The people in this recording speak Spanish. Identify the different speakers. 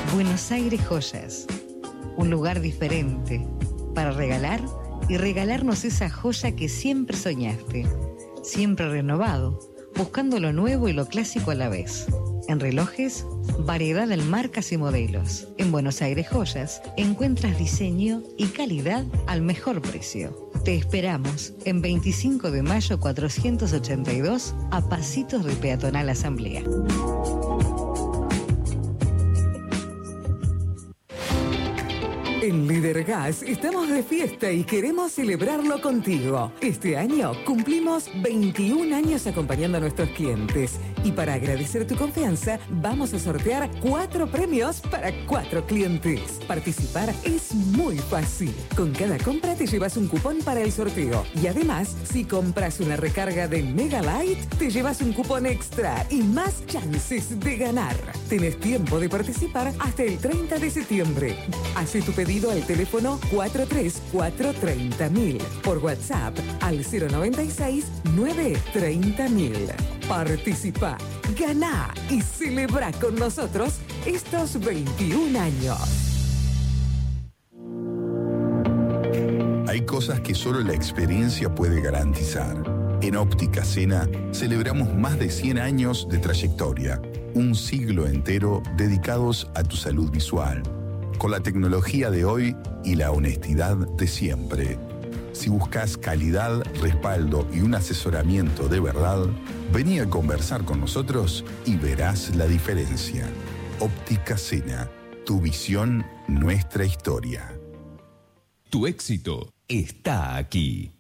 Speaker 1: Buenos Aires Joyas, un lugar diferente para regalar y regalarnos esa joya que siempre soñaste, siempre renovado, buscando lo nuevo y lo clásico a la vez. En relojes, variedad en marcas y modelos. En Buenos Aires Joyas encuentras diseño y calidad al mejor precio. Te esperamos en 25 de mayo 482 a pasitos de Peatonal Asamblea.
Speaker 2: En Lidergas estamos de fiesta y queremos celebrarlo contigo. Este año cumplimos 21 años acompañando a nuestros clientes. Y para agradecer tu confianza, vamos a sortear 4 premios para 4 clientes. Participar es muy fácil. Con cada compra te llevas un cupón para el sorteo. Y además, si compras una recarga de Megalight, te llevas un cupón extra y más chances de ganar. Tenés tiempo de participar hasta el 30 de septiembre. Hace tu pedido al teléfono 434-30.000. Por WhatsApp al 096-930.000. Participa, ganá y celebra con nosotros estos 21 años.
Speaker 3: Hay cosas que solo la experiencia puede garantizar. En Óptica Sena celebramos más de 100 años de trayectoria, un siglo entero dedicados a tu salud visual, con la tecnología de hoy y la honestidad de siempre. Si buscas calidad, respaldo y un asesoramiento de verdad, vení a conversar con nosotros y verás la diferencia. Óptica Sena, tu visión, nuestra historia.
Speaker 4: Tu éxito está aquí.